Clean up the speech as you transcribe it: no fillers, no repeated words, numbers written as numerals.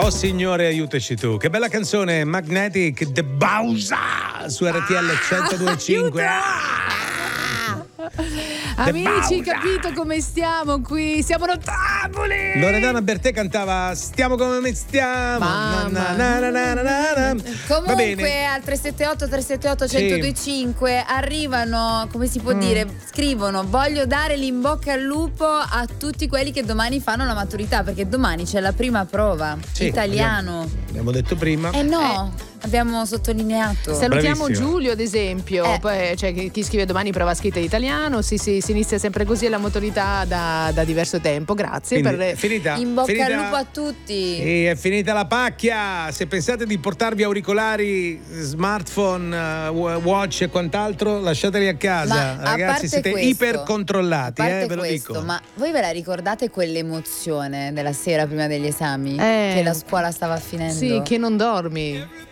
Oh signore, aiutaci tu. Che bella canzone, Magnetic, The Bausa su RTL 102.5. Amici, capito come stiamo qui? Siamo notevoli! Loredana Bertè cantava Stiamo come stiamo. Comunque al 378-378-1025 arrivano, come si può dire, scrivono: voglio dare l'in-bocca al lupo a tutti quelli che domani fanno la maturità, perché domani c'è la prima prova, Sì, italiano. Abbiamo detto prima. Abbiamo sottolineato. Salutiamo Bravissima. Giulio ad esempio, poi, cioè, chi scrive domani prova scritta in italiano, si inizia sempre così alla maturità da diverso tempo, grazie. Quindi, è finita. In bocca Finita. al lupo a tutti. E è finita la pacchia. Se pensate di portarvi auricolari, smartphone, watch e quant'altro, lasciateli a casa. Ma a Ragazzi, parte siete questo, ipercontrollati, a parte ve lo questo, dico. ma voi ve la ricordate quell'emozione della sera prima degli esami? Eh. Che la scuola stava finendo? Sì, che non dormi.